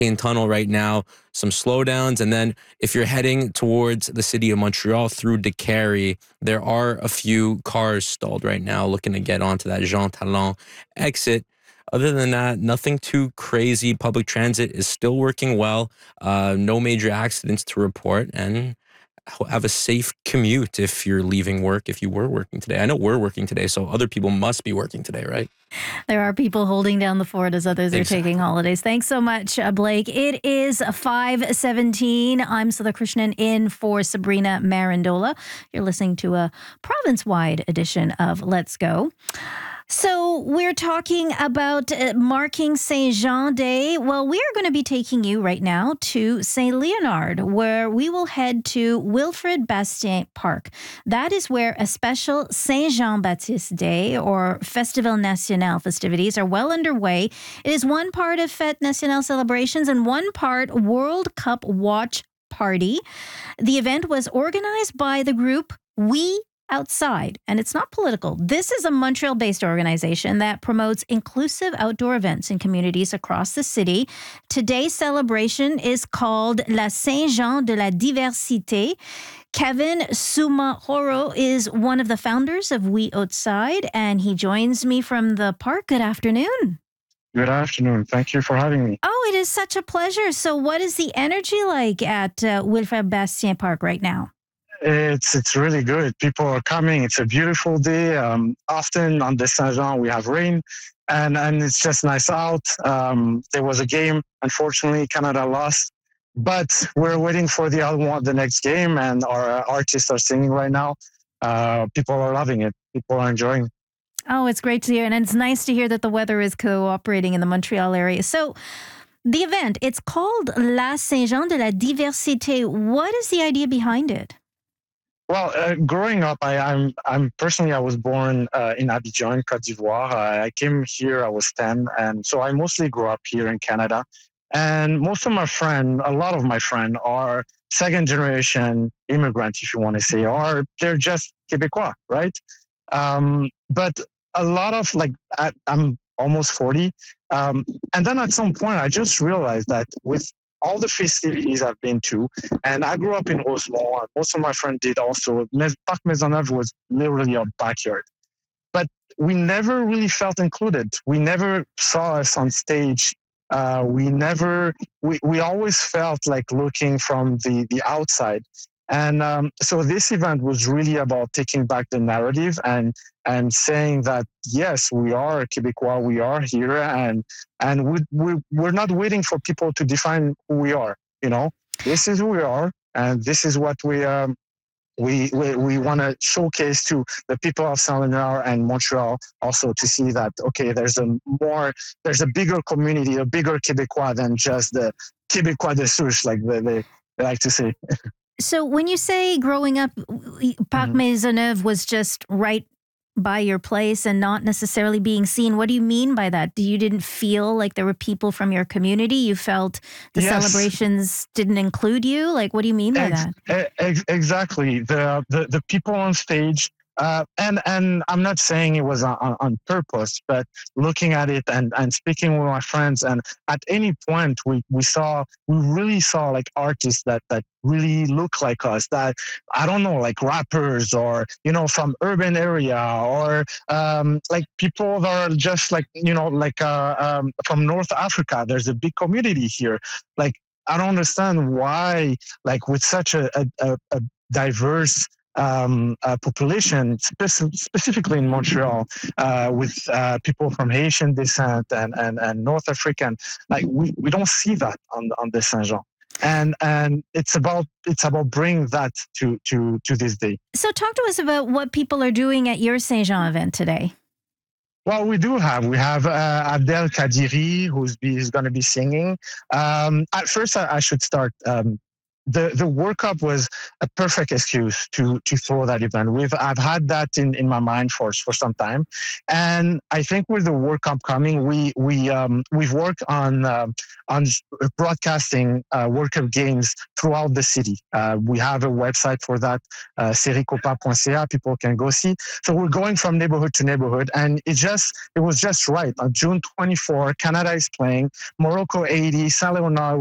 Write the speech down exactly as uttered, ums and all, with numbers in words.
in tunnel right now, some slowdowns. And then if you're heading towards the city of Montreal through Décarie, there are a few cars stalled right now looking to get onto that Jean Talon exit. Other than that, nothing too crazy. Public transit is still working well. Uh, no major accidents to report. And have a safe commute if you're leaving work, if you were working today. I know we're working today, so other people must be working today, right? There are people holding down the fort as others Exactly. are taking holidays. Thanks so much, uh, Blake. It is five seventeen. I'm Sudha Krishnan in for Sabrina Marandola. You're listening to a province-wide edition of Let's Go. So we're talking about uh, marking Saint Jean Day. Well, we are going to be taking you right now to Saint Leonard, where we will head to Wilfrid Bastien Park. That is where a special Saint Jean-Baptiste Day or Festival National festivities are well underway. It is one part of Fête Nationale celebrations and one part World Cup watch party. The event was organized by the group We Outside, and it's not political. This is a Montreal-based organization that promotes inclusive outdoor events in communities across the city. Today's celebration is called La Saint-Jean de la Diversité. Kevin Sumahoro is one of the founders of We Outside, and he joins me from the park. Good afternoon. Good afternoon. Thank you for having me. Oh, it is such a pleasure. So what is the energy like at uh, Wilfrid Bastien Park right now? It's it's really good. People are coming. It's a beautiful day. Um, often on the Saint-Jean we have rain, and, and it's just nice out. Um, there was a game. Unfortunately, Canada lost, but we're waiting for the other one, the next game, and our uh, artists are singing right now. Uh, people are loving it. People are enjoying. Oh, it's great to hear, and it's nice to hear that the weather is cooperating in the Montreal area. So, the event, it's called La Saint-Jean de la Diversité. What is the idea behind it? Well, uh, growing up, I, I'm I'm personally I was born uh, in Abidjan, Côte d'Ivoire. I, I came here. I was ten, and so I mostly grew up here in Canada. And most of my friends, a lot of my friends, are second generation immigrants, if you want to say, or they're just Québécois, right? Um, but a lot of like I, I'm almost forty, um, and then at some point I just realized that with all the festivities I've been to, and I grew up in Rosemont, and most of my friends did also. Parc Maisonneuve was literally our backyard. But we never really felt included. We never saw us on stage. Uh, we never, we, we always felt like looking from the, the outside. And um, so this event was really about taking back the narrative and and saying that, yes, we are Québécois, we are here, and and we, we, we're not waiting for people to define who we are. You know, this is who we are, and this is what we um, we we, we want to showcase to the people of Saint Leonard and Montreal also to see that, okay, there's a more, there's a bigger community, a bigger Québécois than just the Québécois de souche, like they, they like to say. So when you say growing up, Parc mm-hmm. Maisonneuve was just right by your place and not necessarily being seen, what do you mean by that? You didn't feel like there were people from your community? You felt the yes. celebrations didn't include you? Like, what do you mean by ex- that? Ex- exactly. The, the the people on stage, uh, and and I'm not saying it was on, on purpose, but looking at it and, and speaking with my friends, and at any point we, we saw, we really saw like artists that, that really look like us, that, I don't know, like rappers or, you know, from urban area, or um, like people that are just like, you know, like uh, um, from North Africa. There's a big community here. Like, I don't understand why, like with such a, a, a diverse um, uh, population, speci- specifically in Montreal, uh, with uh, people from Haitian descent and, and, and North African, like we, we don't see that on on the Saint-Jean. And and it's about it's about bringing that to, to, to this day. So talk to us about what people are doing at your Saint-Jean event today. Well, we do have. We have uh, Abdel Kadiri, who's, be, who's going to be singing. Um, at first, I, I should start um, the the World Cup was a perfect excuse to to throw that event. We've I've had that in, in my mind for for some time, and I think with the World Cup coming, we we um, we've worked on uh, on broadcasting uh, World Cup games throughout the city. Uh, we have a website for that, uh, sericopa dot c a. People can go see. So we're going from neighborhood to neighborhood, and it just it was just right. On June twenty-fourth, Canada is playing, Morocco eighty, Saint Leonard